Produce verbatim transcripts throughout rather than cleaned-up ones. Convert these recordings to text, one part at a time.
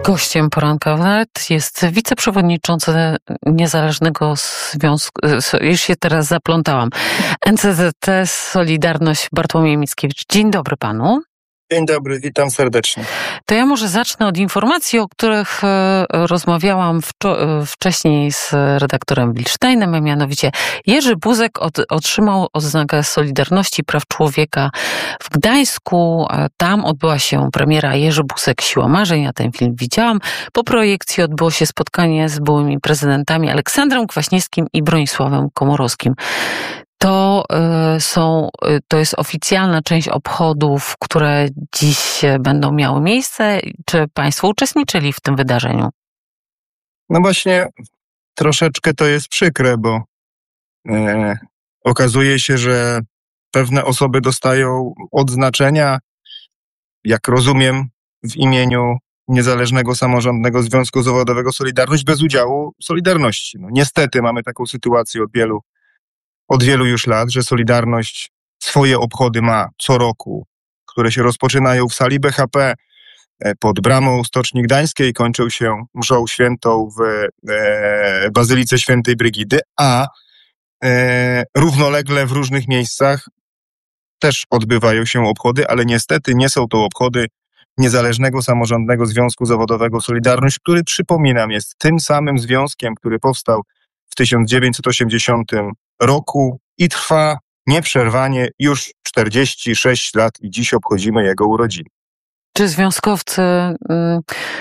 Gościem Poranka Wnet jest wiceprzewodniczący Niezależnego Związku, już się teraz zaplątałam, N C Z T Solidarność Bartłomiej Mickiewicz. Dzień dobry panu. Dzień dobry, witam serdecznie. To ja może zacznę od informacji, o których rozmawiałam wczo- wcześniej z redaktorem Wilsztajnem, a mianowicie Jerzy Buzek od, otrzymał odznakę Solidarności Praw Człowieka w Gdańsku. Tam odbyła się premiera Jerzy Buzek Siła Marzeń, ja ten film widziałam. Po projekcji odbyło się spotkanie z byłymi prezydentami Aleksandrem Kwaśniewskim i Bronisławem Komorowskim. To y, są, y, to jest oficjalna część obchodów, które dziś będą miały miejsce. Czy państwo uczestniczyli w tym wydarzeniu? No właśnie, troszeczkę to jest przykre, bo e, okazuje się, że pewne osoby dostają odznaczenia, jak rozumiem, w imieniu Niezależnego Samorządnego Związku Zawodowego Solidarność bez udziału Solidarności. No, niestety mamy taką sytuację od wielu Od wielu już lat, że Solidarność swoje obchody ma co roku, które się rozpoczynają w sali B H P pod bramą Stoczni Gdańskiej, kończą się mszą świętą w e, Bazylice Świętej Brygidy, a e, równolegle w różnych miejscach też odbywają się obchody, ale niestety nie są to obchody Niezależnego Samorządnego Związku Zawodowego Solidarność, który, przypominam, jest tym samym związkiem, który powstał w tysiąc dziewięćset osiemdziesiątym roku i trwa nieprzerwanie już czterdzieści sześć lat i dziś obchodzimy jego urodziny. Czy związkowcy mm,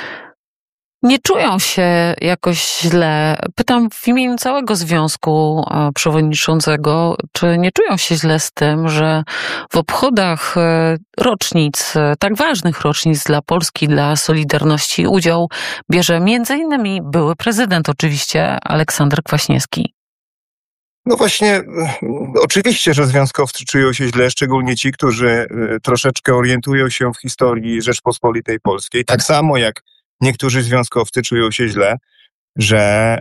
nie czują się jakoś źle? Pytam w imieniu całego związku e, przewodniczącego, czy nie czują się źle z tym, że w obchodach e, rocznic, e, tak ważnych rocznic dla Polski, dla Solidarności udział bierze między innymi były prezydent oczywiście Aleksander Kwaśniewski? No właśnie, oczywiście, że związkowcy czują się źle, szczególnie ci, którzy troszeczkę orientują się w historii Rzeczpospolitej Polskiej. Tak samo jak niektórzy związkowcy czują się źle, że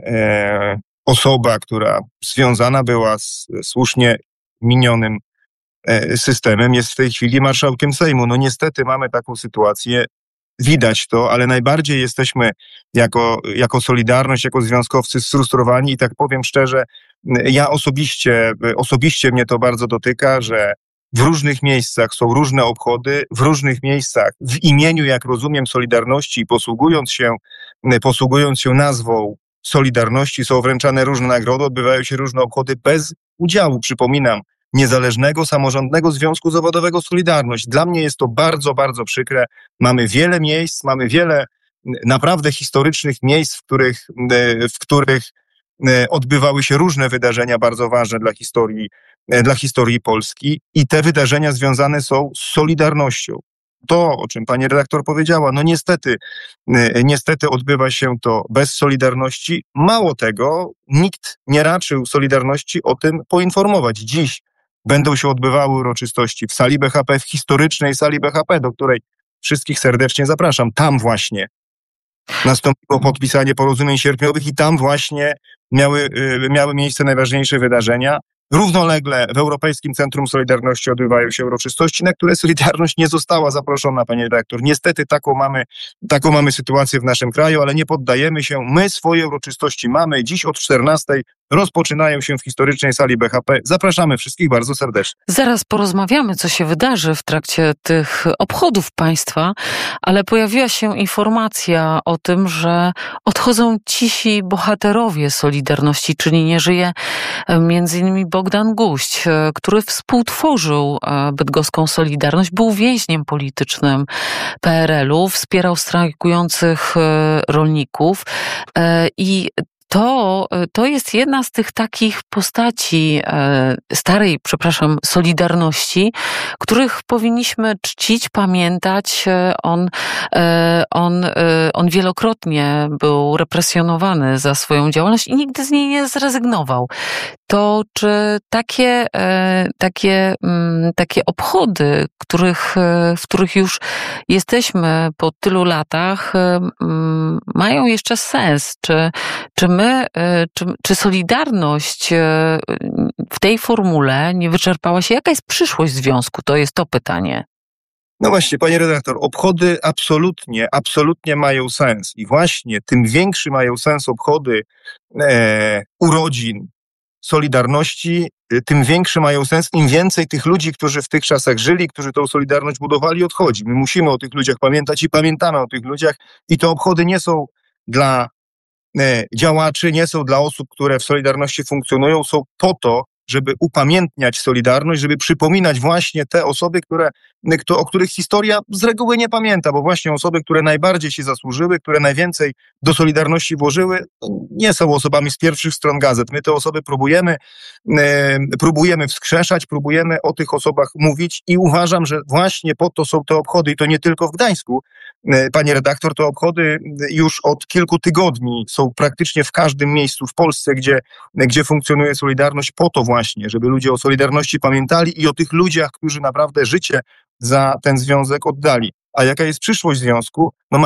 e, osoba, która związana była z słusznie minionym e, systemem, jest w tej chwili marszałkiem Sejmu. No niestety mamy taką sytuację. Widać to, ale najbardziej jesteśmy jako, jako Solidarność, jako związkowcy sfrustrowani i tak powiem szczerze, ja osobiście, osobiście mnie to bardzo dotyka, że w różnych miejscach są różne obchody, w różnych miejscach w imieniu, jak rozumiem, Solidarności i posługując się, posługując się nazwą Solidarności są wręczane różne nagrody, odbywają się różne obchody bez udziału, przypominam, Niezależnego Samorządnego Związku Zawodowego Solidarność. Dla mnie jest to bardzo, bardzo przykre. Mamy wiele miejsc, mamy wiele naprawdę historycznych miejsc, w których, w których odbywały się różne wydarzenia bardzo ważne dla historii, dla historii Polski i te wydarzenia związane są z Solidarnością. To, o czym pani redaktor powiedziała, no niestety, niestety odbywa się to bez Solidarności. Mało tego, nikt nie raczył Solidarności o tym poinformować. Dziś będą się odbywały uroczystości w sali B H P, w historycznej sali B H P, do której wszystkich serdecznie zapraszam. Tam właśnie nastąpiło podpisanie porozumień sierpniowych i tam właśnie miały, miały miejsce najważniejsze wydarzenia. Równolegle w Europejskim Centrum Solidarności odbywają się uroczystości, na które Solidarność nie została zaproszona, panie redaktor. Niestety taką mamy, taką mamy sytuację w naszym kraju, ale nie poddajemy się. My swoje uroczystości mamy. Dziś od czternastej rozpoczynają się w historycznej sali B H P. Zapraszamy wszystkich bardzo serdecznie. Zaraz porozmawiamy, co się wydarzy w trakcie tych obchodów państwa, ale pojawiła się informacja o tym, że odchodzą cisi bohaterowie Solidarności, czyli nie żyje między innymi Bogdan Guść, który współtworzył bydgoską Solidarność, był więźniem politycznym P R L u, wspierał strajkujących rolników i To, to jest jedna z tych takich postaci e, starej, przepraszam, Solidarności, których powinniśmy czcić, pamiętać. On, e, on, e, on wielokrotnie był represjonowany za swoją działalność i nigdy z niej nie zrezygnował. To czy takie, e, takie, m, takie obchody, których, w których już jesteśmy po tylu latach, m, mają jeszcze sens? Czy, czy my Czy, czy Solidarność w tej formule nie wyczerpała się? Jaka jest przyszłość związku? To jest to pytanie. No właśnie, panie redaktor, obchody absolutnie, absolutnie mają sens i właśnie tym większy mają sens obchody e, urodzin Solidarności, tym większy mają sens, im więcej tych ludzi, którzy w tych czasach żyli, którzy tą Solidarność budowali, odchodzi. My musimy o tych ludziach pamiętać i pamiętamy o tych ludziach i te obchody nie są dla e, działaczy, nie są dla osób, które w Solidarności funkcjonują, są po to, żeby upamiętniać Solidarność, żeby przypominać właśnie te osoby, które, kto, o których historia z reguły nie pamięta, bo właśnie osoby, które najbardziej się zasłużyły, które najwięcej do Solidarności włożyły, nie są osobami z pierwszych stron gazet. My te osoby próbujemy, e, próbujemy wskrzeszać, próbujemy o tych osobach mówić i uważam, że właśnie po to są te obchody i to nie tylko w Gdańsku. E, panie redaktor, te obchody już od kilku tygodni są praktycznie w każdym miejscu w Polsce, gdzie, gdzie funkcjonuje Solidarność, po to właśnie, żeby ludzie o Solidarności pamiętali i o tych ludziach, którzy naprawdę życie za ten związek oddali. A jaka jest przyszłość związku? No